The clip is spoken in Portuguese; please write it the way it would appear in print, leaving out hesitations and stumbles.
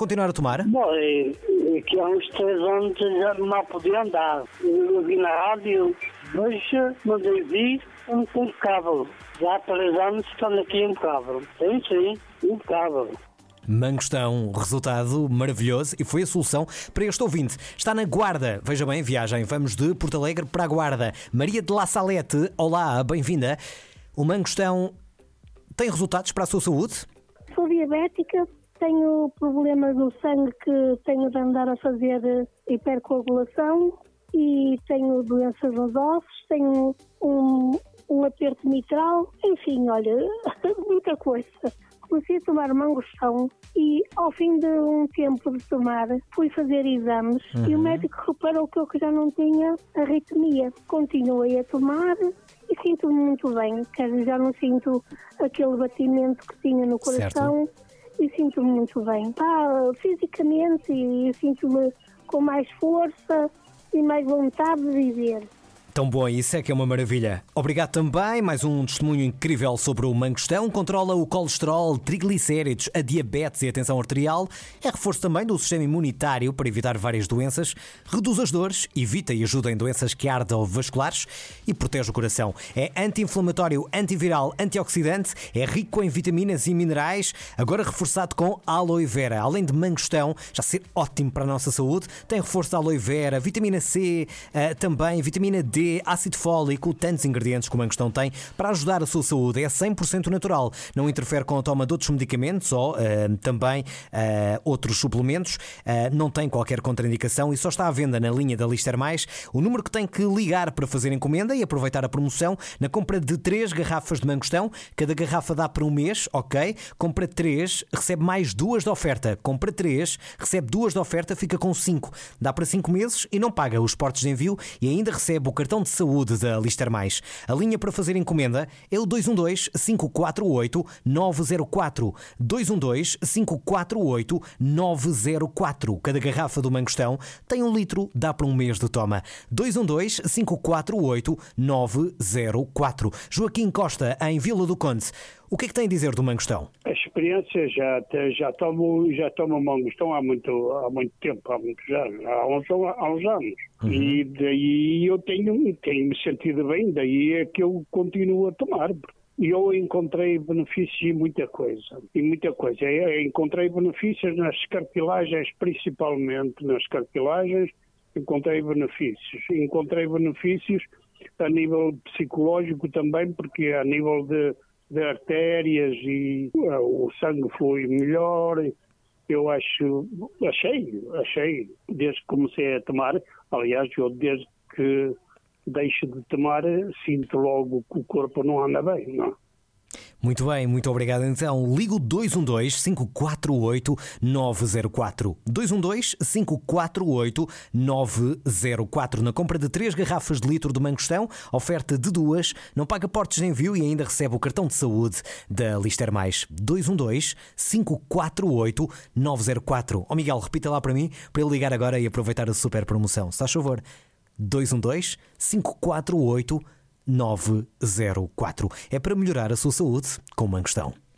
continuar a tomar? Bom, é que há uns 3 anos já mal podia andar. Eu vi na rádio, hoje mandei vir impecável. Já há 3 anos estão aqui impecável. Sim, impecável. Mangostão, resultado maravilhoso e foi a solução para este ouvinte. Está na Guarda, veja bem, viagem, vamos de Porto Alegre para a Guarda. Maria de La Salete, olá, bem-vinda. O Mangostão tem resultados para a sua saúde? Sou diabética, tenho problemas no sangue que tenho de andar a fazer hipercoagulação e tenho doenças nos ossos, tenho um aperto mitral, enfim, olha, muita coisa. Comecei a tomar Mangostão e ao fim de um tempo de tomar fui fazer exames e o médico reparou que eu já não tinha arritmia. Continuei a tomar e sinto-me muito bem, quer dizer, já não sinto aquele batimento que tinha no coração. Certo. E sinto-me muito bem. Fisicamente e sinto-me com mais força e mais vontade de viver. Tão bom, isso é que é uma maravilha. Obrigado também, mais um testemunho incrível sobre o Mangostão. Controla o colesterol, triglicéridos, a diabetes e a tensão arterial. É reforço também do sistema imunitário para evitar várias doenças. Reduz as dores, evita e ajuda em doenças cardiovasculares e protege o coração. É anti-inflamatório, antiviral, antioxidante. É rico em vitaminas e minerais. Agora reforçado com aloe vera. Além de Mangostão, já ser ótimo para a nossa saúde, tem reforço de aloe vera, vitamina C, também vitamina D, ácido fólico, tantos ingredientes que o Mangostão tem para ajudar a sua saúde. É 100% natural, não interfere com a toma de outros medicamentos ou também outros suplementos, não tem qualquer contraindicação e só está à venda na linha da Lister Mais. O número que tem que ligar para fazer encomenda e aproveitar a promoção na compra de 3 garrafas de Mangostão, cada garrafa dá para um mês, ok? Compra 3, recebe mais 2 de oferta. Compra 3, recebe 2 de oferta, fica com 5. Dá para 5 meses e não paga os portos de envio e ainda recebe o cartão de saúde da Lister Mais. A linha para fazer encomenda é o 212-548-904. 212-548-904. Cada garrafa do Mangostão tem 1 litro, dá para um mês de toma. 212-548-904. Joaquim Costa, em Vila do Conde. O que é que tem a dizer do Mangostão? A experiência já tomo Mangostão há muito tempo, há muitos anos, há uns anos. E daí eu tenho-me sentido bem, daí é que eu continuo a tomar. E eu encontrei benefícios em muita coisa. Eu encontrei benefícios nas cartilagens, principalmente nas cartilagens, encontrei benefícios. Encontrei benefícios a nível psicológico também, porque a nível de artérias e o sangue flui melhor. Eu achei, desde que comecei a tomar, aliás, eu desde que deixo de tomar, sinto logo que o corpo não anda bem, não? Muito bem, muito obrigado. Então, ligo 212-548-904. 212-548-904. Na compra de 3 garrafas de litro de Mangostão, oferta de 2, não paga portos de envio e ainda recebe o cartão de saúde da Lister Mais. 212-548-904. Ó Miguel, repita lá para mim, para eu ligar agora e aproveitar a super promoção. Se faz favor. 212-548-904. É para melhorar a sua saúde com Mangostão.